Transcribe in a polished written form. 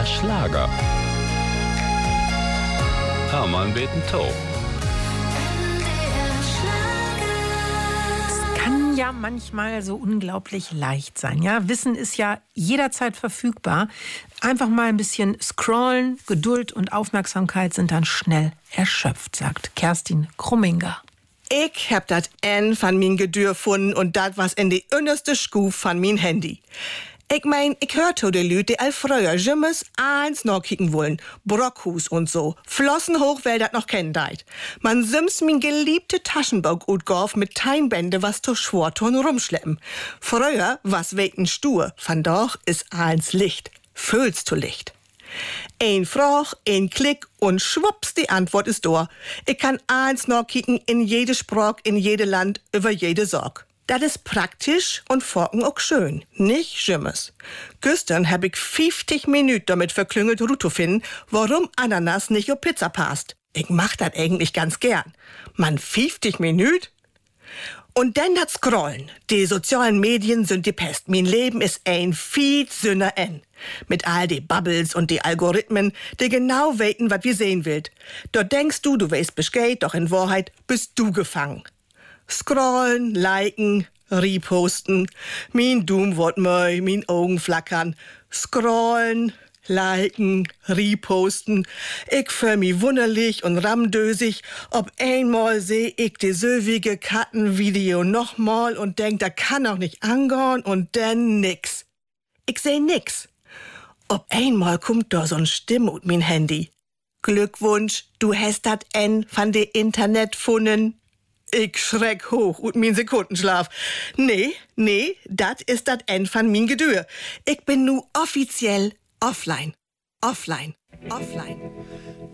Schlager. Hermann beten Tau. Kann ja manchmal so unglaublich leicht sein. Ja? Wissen ist ja jederzeit verfügbar. Einfach mal ein bisschen scrollen, Geduld und Aufmerksamkeit sind dann schnell erschöpft, sagt Kerstin Krumminger. Ich hab dat N van min Gedür gefunden und dat was in die innerste Schuf van min Handy. Ich mein, ich hör to de Lüt, die all früher jemmes eins noch kicken wollen. Brockhus und so. Flossen hoch, wer dat noch kennen deit. Man sims min geliebte Taschenbuch utgorf mit Teinbände, was to Schworton rumschleppen. Früher was wegen stur, van doch is eins Licht. Fühlst du Licht. Ein Frage, ein Klick und schwupps, die Antwort ist da. Ich kann eins noch kicken in jede Sprache, in jede Land, über jede Sorg. Das ist praktisch und forken auch schön, nicht schimmes. Gestern hab ich 50 Minuten damit verklüngelt, Ruto finden, warum Ananas nicht auf Pizza passt. Ich mach das eigentlich ganz gern. Man 50 Minuten? Und dann das Scrollen. Die sozialen Medien sind die Pest. Mein Leben ist ein viel Sünner en. Mit all die Bubbles und die Algorithmen, die genau weten, was wir sehen wollt. Dort denkst du weißt Bescheid, doch in Wahrheit bist du gefangen. Scrollen, liken, reposten. Mein Doom wird mei, mein Augen flackern. Scrollen, liken, reposten. Ich fühl mich wunderlich und ramdösig. Ob einmal seh ich die söwige Kattenvideo nochmal und denk, da kann doch nicht angehen und dann nix. Ich seh nix. Ob einmal kommt da so ein Stimme ut mein Handy. Glückwunsch, du hast dat N van de Internet funnen. Ich schreck hoch und min Sekundenschlaf. Nee, dat ist dat N van min Gedür. Ich bin nu offiziell offline.